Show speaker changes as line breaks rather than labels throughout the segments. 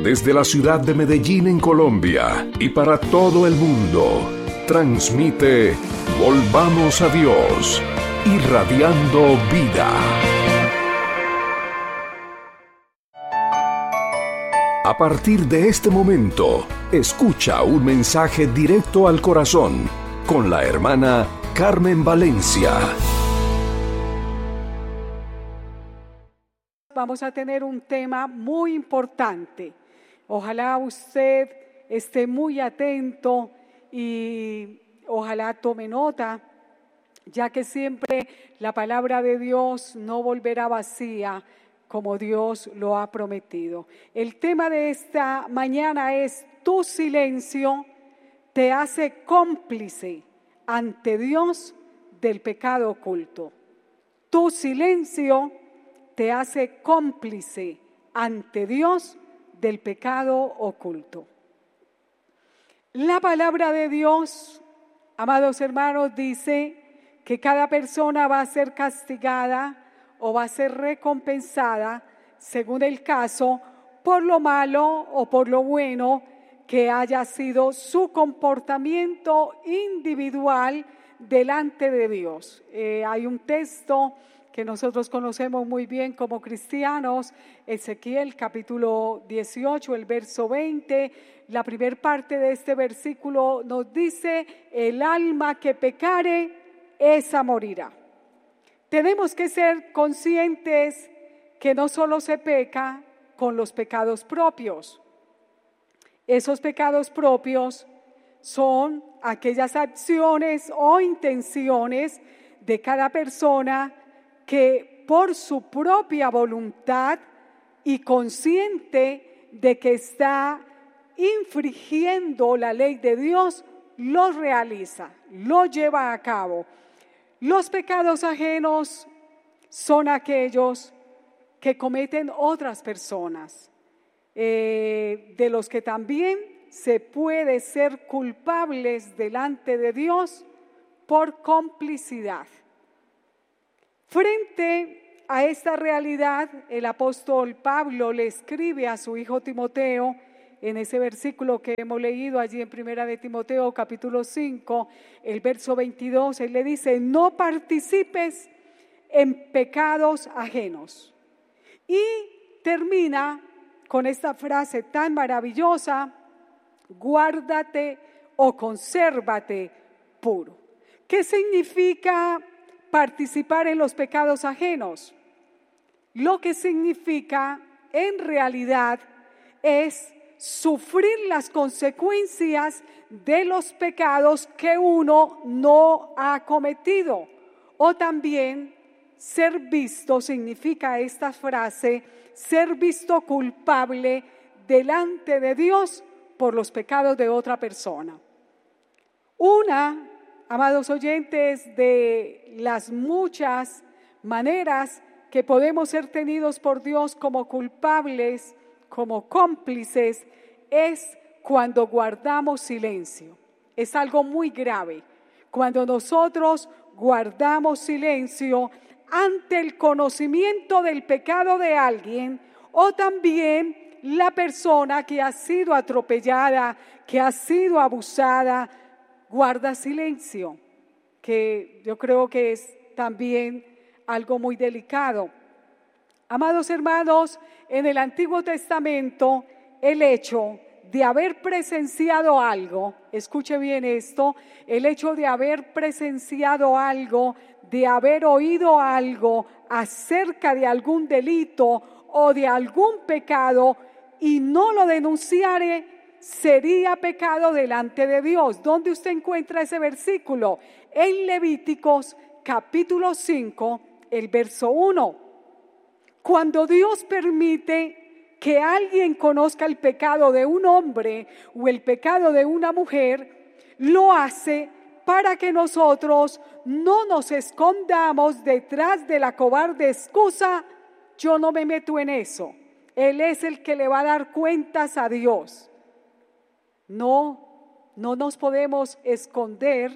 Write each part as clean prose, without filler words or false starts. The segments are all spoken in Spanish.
Desde la ciudad de Medellín en Colombia y para todo el mundo, transmite Volvamos a Dios, irradiando vida. A partir de este momento, escucha un mensaje directo al corazón con la hermana Carmen Valencia.
Vamos a tener un tema muy importante. Ojalá usted esté muy atento y ojalá tome nota, ya que siempre la palabra de Dios no volverá vacía como Dios lo ha prometido. El tema de esta mañana es: tu silencio te hace cómplice ante Dios del pecado oculto. Tu silencio te hace cómplice ante Dios del pecado oculto. La palabra de Dios, amados hermanos, dice que cada persona va a ser castigada o va a ser recompensada, según el caso, por lo malo o por lo bueno que haya sido su comportamiento individual delante de Dios. Hay un texto que nosotros conocemos muy bien como cristianos, Ezequiel capítulo 18, el verso 20, la primera parte de este versículo nos dice: el alma que pecare, esa morirá. Tenemos que ser conscientes que no solo se peca con los pecados propios. Esos pecados propios son aquellas acciones o intenciones de cada persona que por su propia voluntad y consciente de que está infringiendo la ley de Dios, los realiza, lo lleva a cabo. Los pecados ajenos son aquellos que cometen otras personas, de los que también se puede ser culpables delante de Dios por complicidad. Frente a esta realidad, el apóstol Pablo le escribe a su hijo Timoteo, en ese versículo que hemos leído allí en Primera de Timoteo, capítulo 5, el verso 22, él le dice: no participes en pecados ajenos. Y termina con esta frase tan maravillosa: guárdate o consérvate puro. ¿Qué significa participar en los pecados ajenos? Lo que significa en realidad es sufrir las consecuencias de los pecados que uno no ha cometido. O también ser visto, significa esta frase, ser visto culpable delante de Dios por los pecados de otra persona. Una, amados oyentes, de las muchas maneras que podemos ser tenidos por Dios como culpables, como cómplices, es cuando guardamos silencio. Es algo muy grave. Cuando nosotros guardamos silencio ante el conocimiento del pecado de alguien, o también la persona que ha sido atropellada, que ha sido abusada, guarda silencio, que yo creo que es también algo muy delicado. Amados hermanos, en el Antiguo Testamento, el hecho de haber presenciado algo, escuche bien esto, el hecho de haber presenciado algo, de haber oído algo acerca de algún delito o de algún pecado y no lo denunciare, sería pecado delante de Dios. ¿Dónde usted encuentra ese versículo? En Levíticos capítulo 5, el verso 1. Cuando Dios permite que alguien conozca el pecado de un hombre o el pecado de una mujer, lo hace para que nosotros no nos escondamos detrás de la cobarde excusa: yo no me meto en eso, Él es el que le va a dar cuentas a Dios. No nos podemos esconder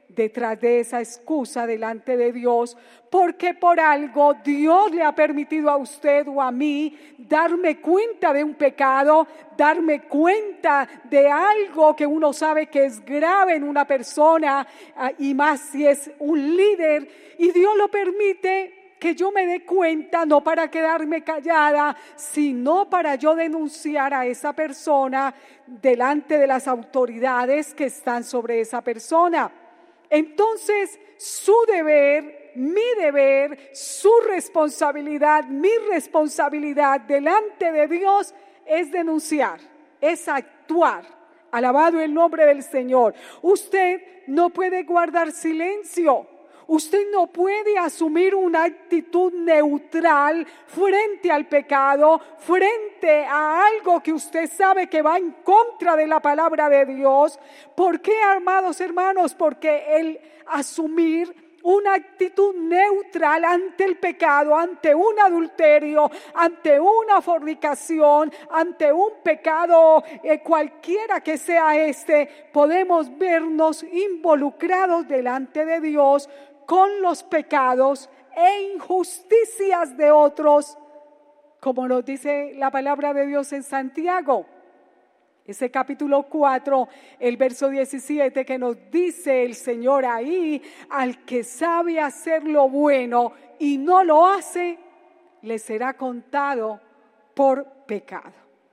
detrás de esa excusa delante de Dios, porque por algo Dios le ha permitido a usted o a mí darme cuenta de un pecado, darme cuenta de algo que uno sabe que es grave en una persona, y más si es un líder, y Dios lo permite que yo me dé cuenta, no para quedarme callada, sino para yo denunciar a esa persona delante de las autoridades que están sobre esa persona. Entonces, su deber, mi deber, su responsabilidad, mi responsabilidad delante de Dios es denunciar, es actuar. Alabado el nombre del Señor. Usted no puede guardar silencio. Usted no puede asumir una actitud neutral frente al pecado, frente a algo que usted sabe que va en contra de la palabra de Dios. ¿Por qué, amados hermanos? Porque el asumir una actitud neutral ante el pecado, ante un adulterio, ante una fornicación, ante un pecado cualquiera que sea podemos vernos involucrados delante de Dios con los pecados e injusticias de otros, como nos dice la palabra de Dios en Santiago. Ese capítulo 4, el verso 17, que nos dice el Señor ahí: al que sabe hacer lo bueno y no lo hace, le será contado por pecado.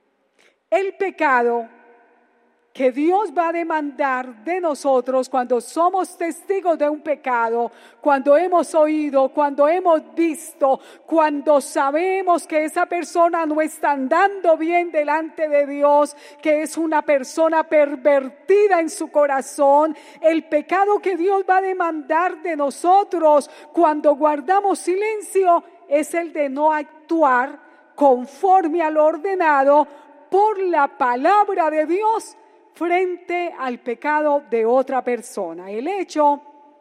El pecado que Dios va a demandar de nosotros cuando somos testigos de un pecado, cuando hemos oído, cuando hemos visto, cuando sabemos que esa persona no está andando bien delante de Dios, que es una persona pervertida en su corazón. El pecado que Dios va a demandar de nosotros cuando guardamos silencio es el de no actuar conforme a lo ordenado por la palabra de Dios frente al pecado de otra persona. El hecho,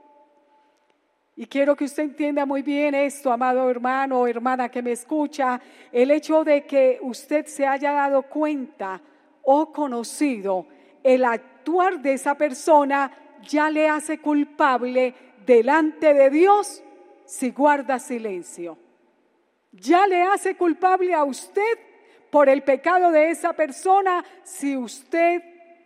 y quiero que usted entienda muy bien esto, amado hermano o hermana que me escucha, el hecho de que usted se haya dado cuenta o conocido el actuar de esa persona ya le hace culpable delante de Dios si guarda silencio. Ya le hace culpable a usted por el pecado de esa persona si usted